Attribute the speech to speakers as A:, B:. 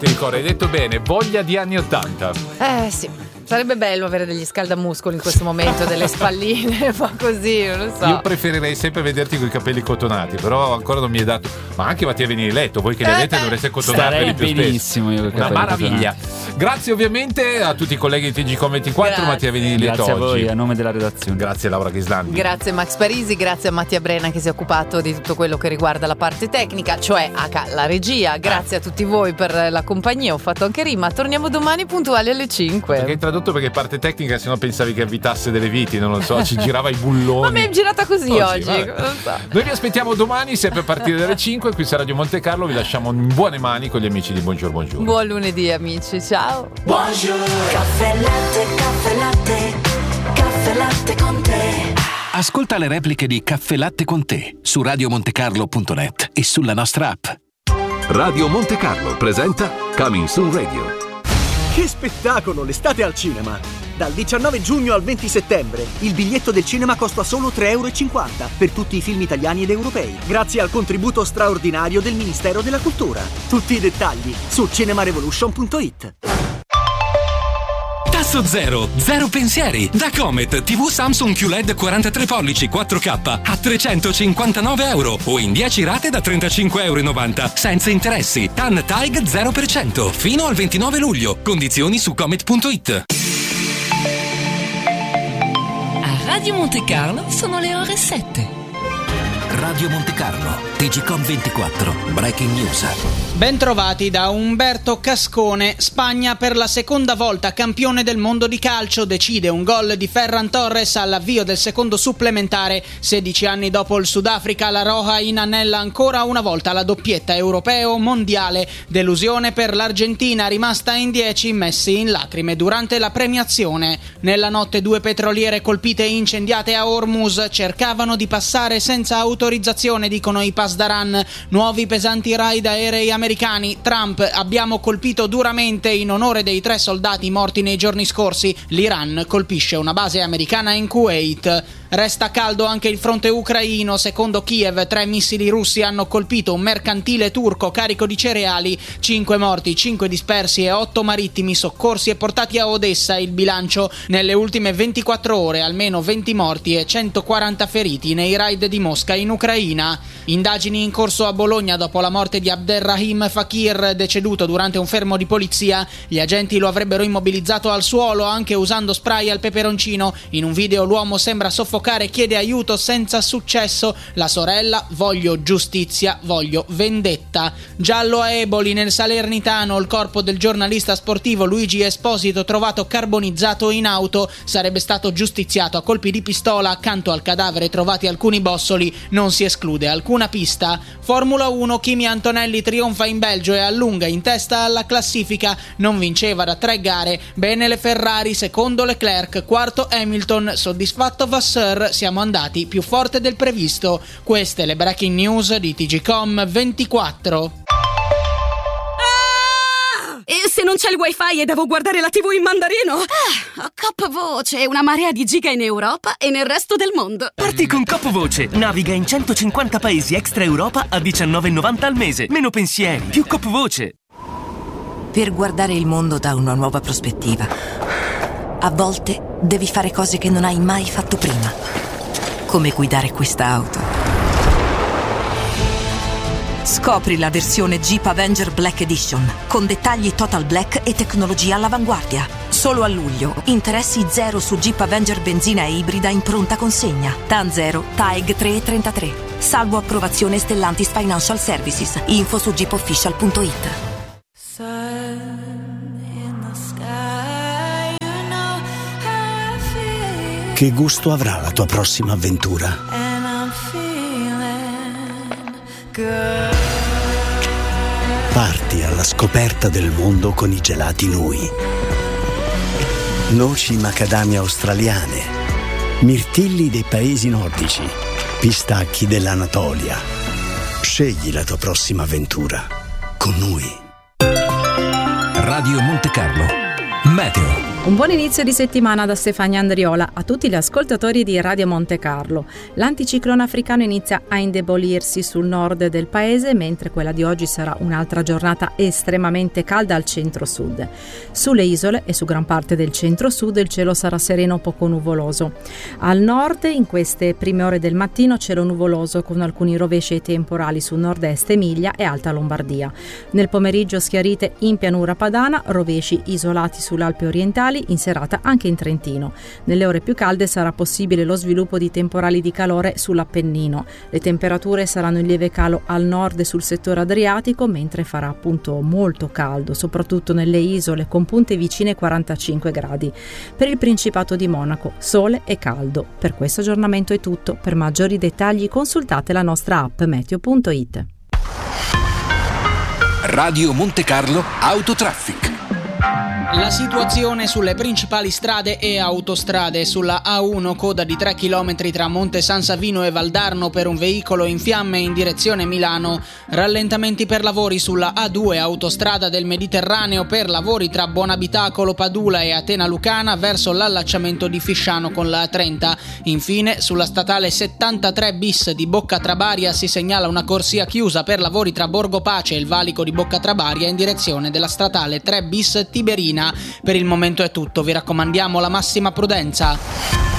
A: Ti ricordi, hai detto bene, voglia di anni 80.
B: Sì. Sarebbe bello avere degli scaldamuscoli in questo momento, delle spalline, ma così, non lo so.
A: Io preferirei sempre vederti con i capelli cotonati, però ancora non mi è dato. Ma anche Mattia Veniletto, voi che li avete dovreste cotonarli più
C: benissimo io.
A: Una maraviglia. Grazie ovviamente a tutti i colleghi di TGCOM24, Mattia Veniletto.
C: Grazie
A: oggi.
C: a voi, a nome della redazione.
A: Grazie Laura Ghislandi.
B: Grazie Max Parisi, grazie a Mattia Brena che si è occupato di tutto quello che riguarda la parte tecnica, cioè la regia. Grazie a tutti voi per la compagnia, ho fatto anche rima. Torniamo domani puntuali alle 5.
A: Perché hai tradotto perché parte tecnica, se no pensavi che avvitasse delle viti, non lo so, ci girava i bulloni.
B: Ma mi è girata così oggi.
A: Non so. Noi vi aspettiamo domani, sempre a partire dalle 5, qui su Radio Monte Carlo, vi lasciamo in buone mani con gli amici di Buongiorno Buongiorno.
B: Buon lunedì amici, ciao.
D: Buongiorno. Caffè latte, caffè latte, caffè latte con te.
E: Ascolta le repliche di Caffè Latte con te su radiomontecarlo.net e sulla nostra app.
F: Radio Monte Carlo presenta Coming Soon Radio.
G: Che spettacolo, l'estate al cinema! Dal 19 giugno al 20 settembre il biglietto del cinema costa solo €3,50 per tutti i film italiani ed europei, grazie al contributo straordinario del Ministero della Cultura. Tutti i dettagli su cinemarevolution.it.
H: Tasso zero, zero pensieri. Da Comet, TV Samsung QLED 43 pollici 4K a €359 o in 10 rate da €35,90 senza interessi. TAN TAIG 0% fino al 29 luglio. Condizioni su comet.it.
I: A Radio Monte Carlo sono le ore 7.
E: Radio Monte Carlo, TGCOM24, Breaking News.
J: Bentrovati da Umberto Cascone. Spagna per la seconda volta campione del mondo di calcio, decide un gol di Ferran Torres all'avvio del secondo supplementare. 16 anni dopo il Sudafrica, la Roja inanella ancora una volta la doppietta europeo-mondiale. Delusione per l'Argentina, rimasta in 10, messi in lacrime durante la premiazione. Nella notte 2 petroliere colpite e incendiate a Hormuz cercavano di passare senza autorizzazione, dicono i Pasdaran. Nuovi pesanti raid aerei americani. Trump: abbiamo colpito duramente in onore dei 3 soldati morti nei giorni scorsi. L'Iran colpisce una base americana in Kuwait. Resta caldo anche il fronte ucraino. Secondo Kiev, 3 missili russi hanno colpito un mercantile turco carico di cereali. 5 morti, 5 dispersi e 8 marittimi soccorsi e portati a Odessa. Il bilancio: nelle ultime 24 ore almeno 20 morti e 140 feriti nei raid di Mosca in Ucraina. Indagini in corso a Bologna dopo la morte di Abderrahim Fakir, deceduto durante un fermo di polizia. Gli agenti lo avrebbero immobilizzato al suolo anche usando spray al peperoncino. In un video l'uomo sembra soffocare e chiede aiuto senza successo. La sorella: voglio giustizia, voglio vendetta. Giallo a Eboli, nel Salernitano, il corpo del giornalista sportivo Luigi Esposito trovato carbonizzato in auto. Sarebbe stato giustiziato a colpi di pistola. Accanto al cadavere trovati alcuni bossoli. Non si esclude alcuna pista. Formula 1, Kimi Antonelli trionfa in Belgio e allunga in testa alla classifica. Non vinceva da 3 gare. Bene le Ferrari, secondo Leclerc, quarto Hamilton, soddisfatto Vasseur. Siamo andati più forte del previsto. Queste le breaking news di TGCOM24.
I: E se non c'è il wifi e devo guardare la TV in mandarino? Cop Voce, una marea di giga in Europa e nel resto del mondo.
K: Parti con Cop Voce, naviga in 150 paesi extra Europa a €19,90 al mese. Meno pensieri, più Cop Voce.
L: Per guardare il mondo da una nuova prospettiva, a volte devi fare cose che non hai mai fatto prima, come guidare questa auto. Scopri la versione Jeep Avenger Black Edition, con dettagli total black e tecnologia all'avanguardia. Solo a luglio, interessi 0 su Jeep Avenger benzina e ibrida in pronta consegna. TAN 0, TAEG 3,33. Salvo approvazione Stellantis Financial Services. Info su jeepofficial.it.
M: Che gusto avrà la tua prossima avventura? Parti alla scoperta del mondo con i gelati Nui. Noci macadamia australiane, mirtilli dei paesi nordici, pistacchi dell'Anatolia. Scegli la tua prossima avventura con Nui.
E: Radio Monte Carlo, Meteo.
C: Un buon inizio di settimana da Stefania Andriola a tutti gli ascoltatori di Radio Monte Carlo. L'anticiclone africano inizia a indebolirsi sul nord del paese, mentre quella di oggi sarà un'altra giornata estremamente calda al centro-sud. Sulle isole e su gran parte del centro-sud il cielo sarà sereno o poco nuvoloso. Al nord, in queste prime ore del mattino, cielo nuvoloso con alcuni rovesci e temporali su nord-est Emilia e Alta Lombardia. Nel pomeriggio schiarite in pianura padana, rovesci isolati sull'Alpe orientali, in serata anche in Trentino. Nelle ore più calde sarà possibile lo sviluppo di temporali di calore sull'Appennino. Le temperature saranno in lieve calo al nord e sul settore adriatico, mentre farà appunto molto caldo, soprattutto nelle isole con punte vicine ai 45 gradi. Per il Principato di Monaco, sole e caldo. Per questo aggiornamento è tutto. Per maggiori dettagli consultate la nostra app meteo.it.
E: Radio Monte Carlo Autotraffic.
J: La situazione sulle principali strade e autostrade: sulla A1 coda di 3 km tra Monte San Savino e Valdarno per un veicolo in fiamme in direzione Milano. Rallentamenti per lavori sulla A2 autostrada del Mediterraneo per lavori tra Buonabitacolo Padula e Atena Lucana verso l'allacciamento di Fisciano con la A30. Infine sulla statale 73 bis di Bocca Trabaria si segnala una corsia chiusa per lavori tra Borgo Pace e il valico di Bocca Trabaria in direzione della statale 3 bis Tiberina. Per il momento è tutto, vi raccomandiamo la massima prudenza.